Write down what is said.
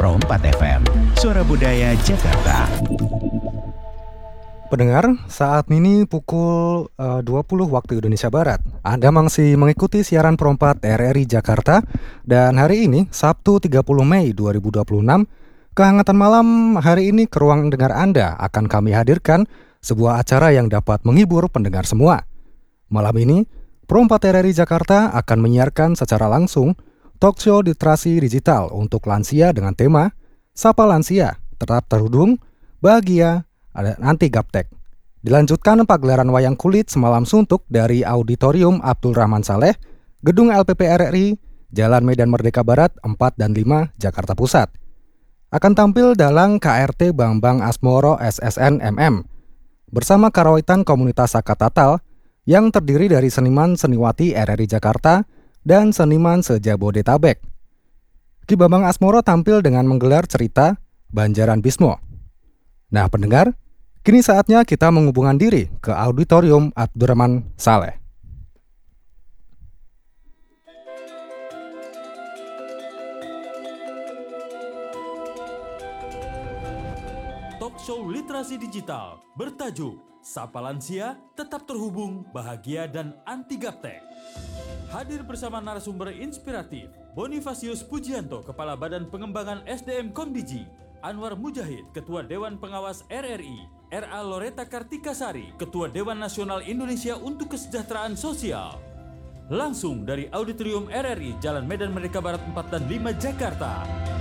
Pro 4 FM, Suara Budaya Jakarta. Pendengar, saat ini pukul 20 waktu Indonesia Barat. Anda masih mengikuti siaran Pro 4 RRI Jakarta. Dan hari ini, Sabtu 30 Mei 2026, kehangatan malam hari ini ke ruang dengar Anda akan kami hadirkan sebuah acara yang dapat menghibur pendengar semua. Malam ini, Pro 4 RRI Jakarta akan menyiarkan secara langsung talk show literasi digital untuk lansia dengan tema Sapa Lansia, Tetap Terhubung, Bahagia, dan Anti Gaptek. Dilanjutkan pagelaran wayang kulit semalam suntuk dari Auditorium Abdul Rahman Saleh, Gedung LPP RRI, Jalan Medan Merdeka Barat 4 dan 5, Jakarta Pusat. Akan tampil dalang KRT Bambang Asmoro SSN MM bersama karawitan komunitas Sakatatal yang terdiri dari seniman-seniwati RRI Jakarta dan seniman se-Jabodetabek. Ki Bambang Asmoro tampil dengan menggelar cerita Banjaran Bismo. Nah pendengar, kini saatnya kita menghubungkan diri ke Auditorium Abdurrahman Saleh. Talk show literasi digital bertajuk Sapa Lansia, Tetap Terhubung, Bahagia, dan Anti Gaptek. Hadir bersama narasumber inspiratif, Bonifasius Pujianto, Kepala Badan Pengembangan SDM Komdiji, Anwar Mujahid, Ketua Dewan Pengawas RRI, R.A. Loreta Kartikasari, Ketua Dewan Nasional Indonesia untuk Kesejahteraan Sosial. Langsung dari Auditorium RRI, Jalan Medan Merdeka Barat 4 dan 5, Jakarta.